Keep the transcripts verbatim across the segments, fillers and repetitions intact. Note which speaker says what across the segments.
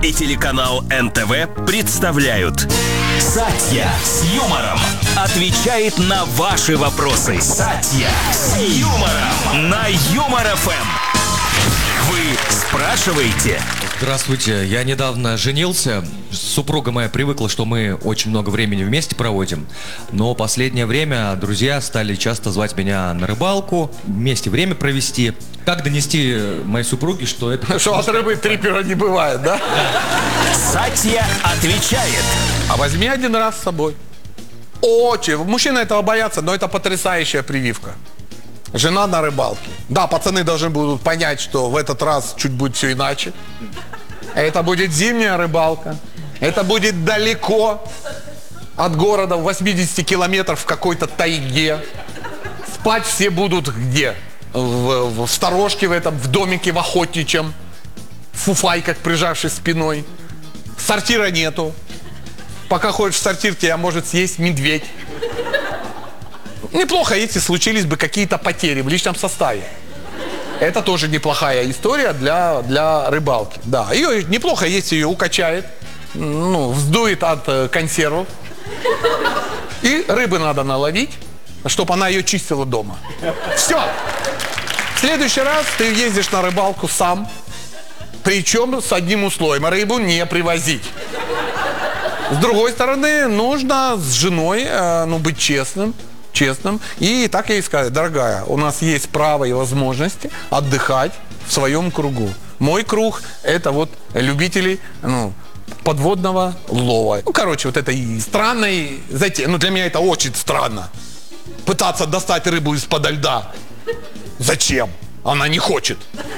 Speaker 1: и телеканал эн тэ вэ представляют «Сатья с юмором» отвечает на ваши вопросы. «Сатья с юмором» на Юмор эф эм. Вы спрашиваете?
Speaker 2: Здравствуйте, я недавно женился. Супруга моя привыкла, что мы очень много времени вместе проводим. Но последнее время друзья стали часто звать меня на рыбалку, вместе время провести. Как донести моей супруге, что это...
Speaker 3: Что от рыбы трипера не бывает, да?
Speaker 1: Сатья отвечает.
Speaker 3: А возьми один раз с собой. Очень. Мужчины этого боятся, но это потрясающая прививка. Жена на рыбалке. Да, пацаны должны будут понять, что в этот раз чуть будет все иначе. Это будет зимняя рыбалка. Это будет далеко от города, в восьмидесяти километров в какой-то тайге. Спать все будут где? В, в сторожке в этом, в домике в охотничьем. В фуфайках, прижавшись спиной. Сортира нету. Пока ходишь в сортир, тебя может съесть медведь. Неплохо, если случились бы какие-то потери в личном составе. Это тоже неплохая история для, для рыбалки. Да, ее неплохо, если ее укачает, ну, вздует от э, консервов. И рыбы надо наловить, чтобы она ее чистила дома. Все. В следующий раз ты ездишь на рыбалку сам, причем с одним условием: рыбу не привозить. С другой стороны, нужно с женой э, ну, быть честным. Честным. И так я и сказал: дорогая, у нас есть право и возможности отдыхать в своем кругу. Мой круг – это вот любители, ну, подводного лова. Ну, короче, вот это и странной затея. Ну, для меня это очень странно. Пытаться достать рыбу из-под льда. Зачем? Она не хочет.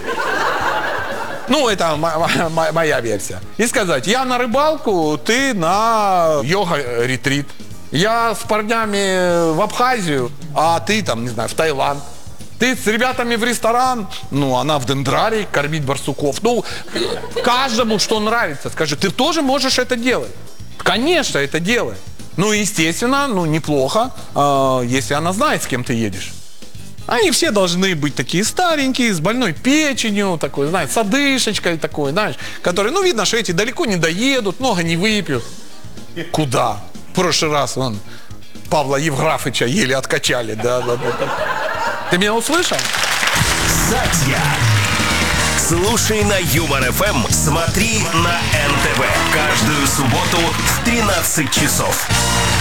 Speaker 3: Ну, это моя версия. И сказать: я на рыбалку, ты на йога-ретрит. Я с парнями в Абхазию, а ты там, не знаю, в Таиланд. Ты с ребятами в ресторан, ну, она в дендрарий кормить барсуков. Ну, каждому, что нравится. Скажи, ты тоже можешь это делать? Конечно, это делай. Ну, естественно, ну, неплохо, э, если она знает, с кем ты едешь. Они все должны быть такие старенькие, с больной печенью, такой, знаешь, с одышечкой такой, знаешь, которые, ну, видно, что эти далеко не доедут, много не выпьют. Куда? В прошлый раз вон Павла Евграфыча еле откачали. Да, да, да, да. Ты меня услышал?
Speaker 1: Сатья. Слушай на Юмор эф эм, смотри на эн тэ вэ каждую субботу в тринадцать часов.